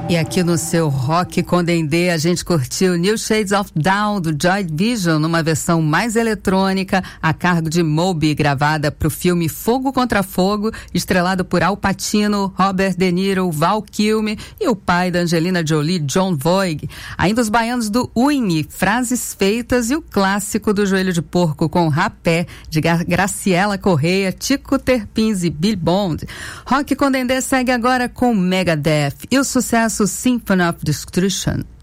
E aqui no seu Rock com Dendê a gente curtiu New Shades of Down do Joy Division numa versão mais eletrônica a cargo de Moby, gravada para o filme Fogo Contra Fogo, estrelado por Al Pacino, Robert De Niro, Val Kilmer e o pai da Angelina Jolie, John Voight. Ainda os baianos do Uine, Frases Feitas, e o clássico do Joelho de Porco com Rapé, de Graciela Correia, Tico Terpins e Bill Bond. Rock com Dendê segue agora com Megadeth e o sucesso Symphony of Destruction.